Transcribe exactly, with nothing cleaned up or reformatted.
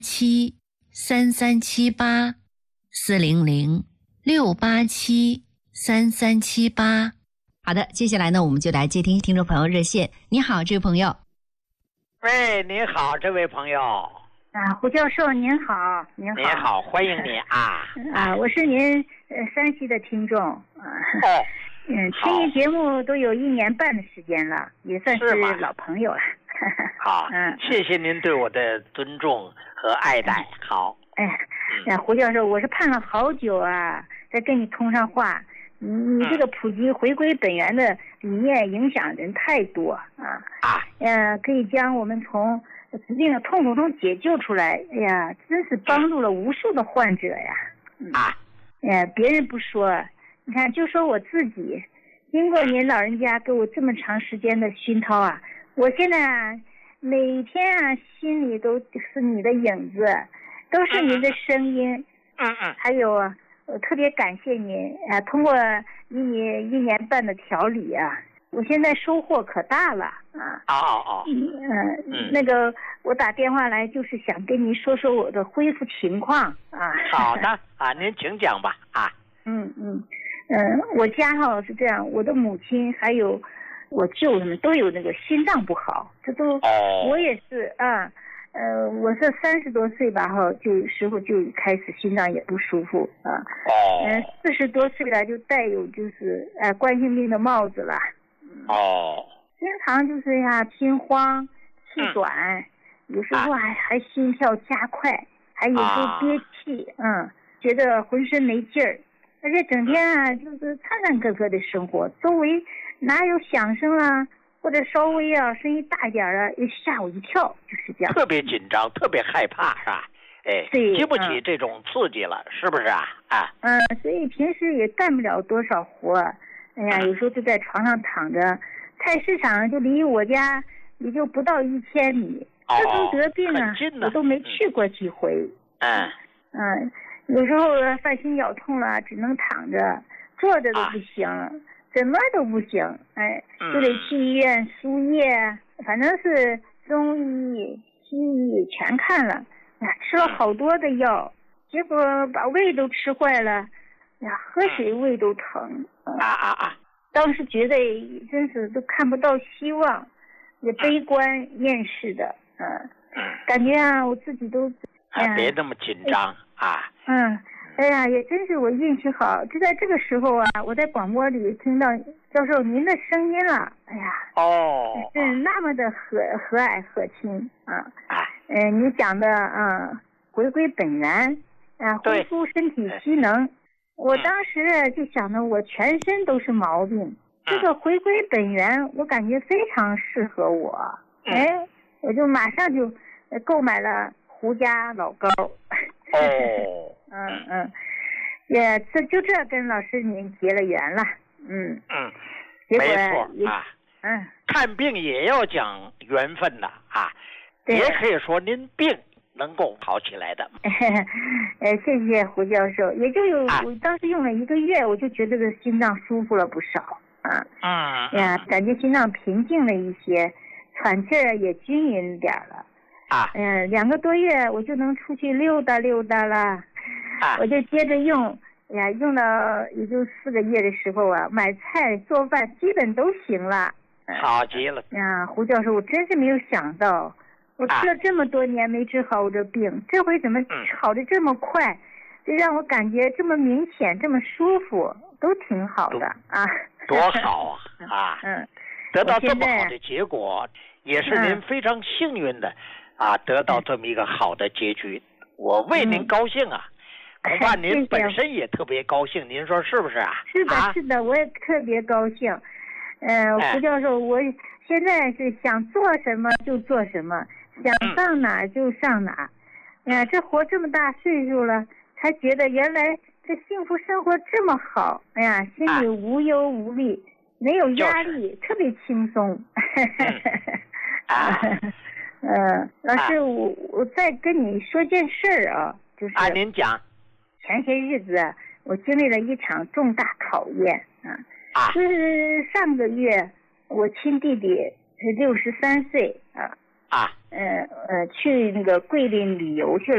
七三三七八四零零六八七三三七八。 好的，接下来呢，我们就来接听听众朋友热线。你好，这位朋友。 喂，您好，这位朋友。 啊，胡教授您好，您好。 您好，欢迎你啊。 啊，我是您呃山西的听众啊。 哦。 嗯，听您节目都有一年半的时间了，也算是老朋友了。 好，嗯，谢谢您对我的尊重和爱戴。好。 哎，哎，胡教授，我是盼了好久啊，才跟你通上话。你你这个普及回归本源的理念影响人太多啊啊，呃，可以将我们从疾病的痛苦中解救出来。哎呀，真是帮助了无数的患者呀！ 啊， 哎，别人不说，你看，就说我自己，经过您老人家给我这么长时间的熏陶啊，我现在啊，每天啊，心里都是你的影子，都是您的声音。 嗯嗯， 还有啊。我特别感谢您啊！通过你一年半的调理啊，我现在收获可大了啊！ 哦哦哦， 嗯嗯，那个我打电话来就是想跟您说说我的恢复情况啊。 好的啊，您请讲吧啊。 嗯嗯嗯，我家哈是这样，我的母亲还有我舅他们都有那个心脏不好，这都、 哦、 我也是啊。呃，我是三十多岁吧，哈，就时候就开始心脏也不舒服啊。 哦。 嗯、呃，四十多岁了就带有就是呃冠心病的帽子了。 哦。 经常就是呀心慌、气短，嗯、有时候还、啊、还心跳加快，还有时候憋气，啊、嗯，觉得浑身没劲儿，而且整天啊就是颤颤巍巍的生活，周围哪有响声啊？或者稍微啊声音大一点啊，又吓我一跳，就是这样。 特别紧张，特别害怕，是吧？哎， 对， 经不起这种刺激了，嗯、是不是啊？啊， 嗯，所以平时也干不了多少活。哎呀，有时候就在床上躺着，菜市场就离我家也就不到一千米。 哦， 自从得病啊，我都没去过几回。 嗯嗯，有时候犯心绞痛了，只能躺着，坐着都不行。啊，什么都不行，哎，就得去医院输液，反正是中医、西医全看了，呀，吃了好多的药，结果把胃都吃坏了，呀，喝水胃都疼。 啊啊啊！ 当时觉得真是都看不到希望，也悲观厌世的，嗯、呃，感觉啊，我自己都， 哎呀，别那么紧张啊。 嗯。哎呀，也真是我运气好，就在这个时候啊，我在广播里听到教授您的声音了。哎呀， 哦， 是那么的和和蔼可亲啊！啊，嗯、呃，你讲的啊，回归本源啊，恢复身体机能。我当时就想着，我全身都是毛病，嗯、这个回归本源，我感觉非常适合我。嗯、哎，我就马上就购买了胡家老膏。 哦。 嗯嗯，也这就这跟老师您结了缘了，嗯嗯， 结果没错啊， 嗯， 看病也要讲缘分的啊，也可以说您病能够好起来的。 呃，谢谢胡教授，也就有、啊、我当时用了一个月，我就觉得这心脏舒服了不少啊， 嗯呀，感觉心脏平静了一些，喘气儿也均匀点了啊， 嗯、呃，两个多月我就能出去溜达溜达了。 啊、 我就接着用，哎呀，用到也就四个月的时候啊，买菜做饭基本都行了。 好极了呀，胡教授，我真是没有想到，我吃了这么多年没治好我这病，啊、这回怎么好的这么快？这、嗯、让我感觉这么明显，这么舒服，都挺好的啊。 多好啊！啊， 嗯， 得到这么好的结果，也是您非常幸运的、嗯、啊，得到这么一个好的结局，我为您高兴啊。嗯，恐怕您本身也特别高兴，您说是不是啊？ 是的，是的，我也特别高兴。呃，胡教授，我现在是想做什么就做什么，想上哪就上哪。哎呀，这活这么大岁数了，才觉得原来这幸福生活这么好。哎呀，心里无忧无虑，没有压力，特别轻松。 啊， 呃，老师，我我再跟你说件事儿啊，就是啊，您讲。 前些日子啊，我经历了一场重大考验啊， 啊就是上个月我亲弟弟是六十三岁啊， 啊， 呃呃，去那个桂林旅游去了。